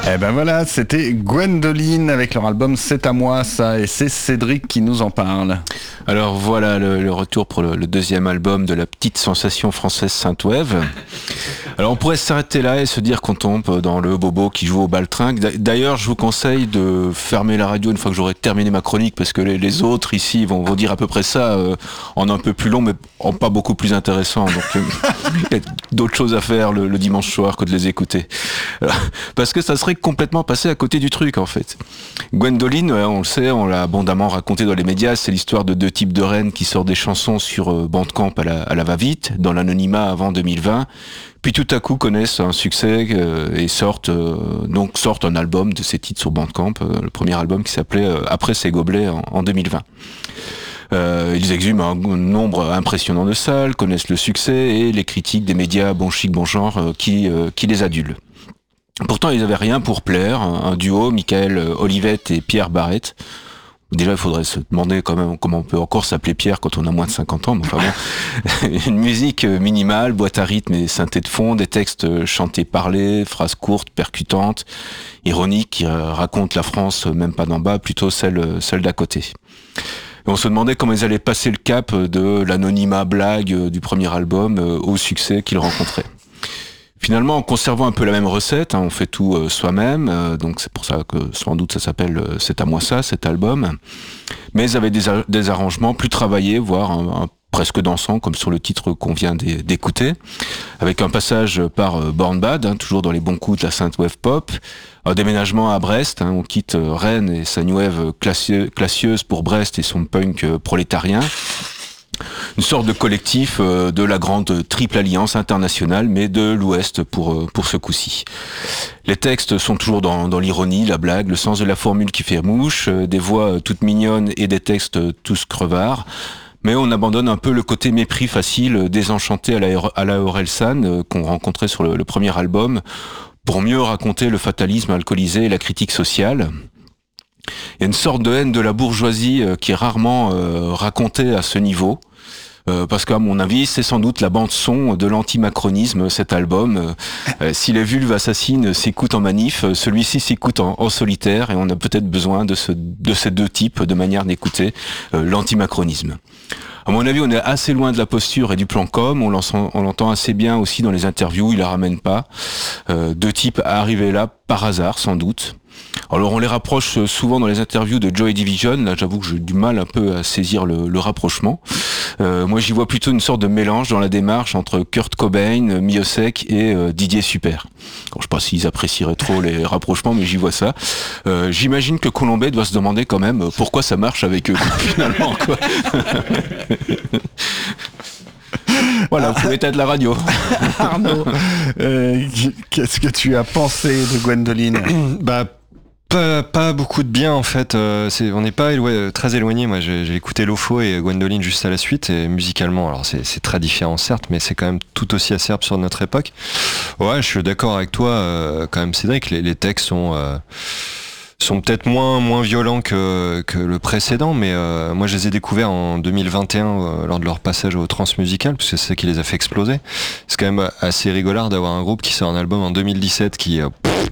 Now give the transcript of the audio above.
Eh ben voilà, c'était Gwendoline avec leur album C'est à moi ça, et c'est Cédric qui nous en parle. Alors voilà le retour pour le deuxième album de la petite sensation française Synthwave. Alors on pourrait s'arrêter là et se dire qu'on tombe dans le bobo qui joue au baltringue. D'ailleurs, je vous conseille de fermer la radio une fois que j'aurai terminé ma chronique, parce que les autres ici vont dire à peu près ça en un peu plus long, mais en pas beaucoup plus intéressant. Donc il y a d'autres choses à faire le dimanche soir que de les écouter. Parce que ça serait complètement passé à côté du truc en fait. Gwendoline, on le sait, on l'a abondamment raconté dans les médias, c'est l'histoire de deux types de reines qui sortent des chansons sur Bandcamp à la va-vite, dans l'anonymat avant 2020, puis tout à coup connaissent un succès et sortent un album de ces titres sur Bandcamp, le premier album qui s'appelait Après ces gobelets en 2020. Ils exhument un nombre impressionnant de salles, connaissent le succès et les critiques des médias bon chic, bon genre qui les adulent. Pourtant, ils n'avaient rien pour plaire, un duo, Michael Olivette et Pierre Barrette. Déjà, il faudrait se demander quand même comment on peut encore s'appeler Pierre quand on a moins de 50 ans, mais enfin bon. Une musique minimale, boîte à rythme et synthé de fond, des textes chantés parlés, phrases courtes, percutantes, ironiques, qui racontent la France même pas d'en bas, plutôt celle d'à côté. Et on se demandait comment ils allaient passer le cap de l'anonymat blague du premier album au succès qu'ils rencontraient. Finalement, en conservant un peu la même recette, on fait tout soi-même, donc c'est pour ça que sans doute ça s'appelle C'est à moi ça, cet album. Mais ils avaient des arrangements plus travaillés, voire presque dansants, comme sur le titre qu'on vient d'écouter, avec un passage par Born Bad, toujours dans les bons coups de la synthwave pop, un déménagement à Brest, on quitte Rennes et sa new wave classieuse pour Brest et son punk prolétarien. Une sorte de collectif de la grande triple alliance internationale, mais de l'Ouest pour ce coup-ci. Les textes sont toujours dans l'ironie, la blague, le sens de la formule qui fait mouche, des voix toutes mignonnes et des textes tous crevards. Mais on abandonne un peu le côté mépris facile, désenchanté à la Orelsan qu'on rencontrait sur le premier album, pour mieux raconter le fatalisme alcoolisé et la critique sociale. Il y a une sorte de haine de la bourgeoisie qui est rarement racontée à ce niveau. Parce qu'à mon avis, c'est sans doute la bande-son de l'antimacronisme, cet album. Si les vulves assassines s'écoutent en manif, celui-ci s'écoute en solitaire, et on a peut-être besoin de ces deux types de manière d'écouter l'antimacronisme. À mon avis, on est assez loin de la posture et du plan com, on l'entend assez bien aussi dans les interviews, il la ramène pas. Deux types arrivés là par hasard, sans doute. Alors on les rapproche souvent dans les interviews de Joy Division, là j'avoue que j'ai du mal un peu à saisir le rapprochement. Moi j'y vois plutôt une sorte de mélange dans la démarche entre Kurt Cobain, Miosek et Didier Super. Alors, je sais pas s'ils apprécieraient trop les rapprochements, mais j'y vois ça. J'imagine que Colombet doit se demander quand même pourquoi ça marche avec eux finalement, quoi. Voilà, vous pouvez être la radio. Arnaud, qu'est-ce que tu as pensé de Gwendoline ? Pas beaucoup de bien en fait. On n'est pas très éloigné. Moi, j'ai écouté Lofo et Gwendoline juste à la suite, et musicalement, alors c'est très différent certes, mais c'est quand même tout aussi acerbe sur notre époque. Ouais, je suis d'accord avec toi quand même, Cédric. Les textes sont peut-être moins violents que le précédent, mais moi je les ai découverts en 2021 lors de leur passage au Transmusical, parce que c'est ça qui les a fait exploser. C'est quand même assez rigolard d'avoir un groupe qui sort un album en 2017 qui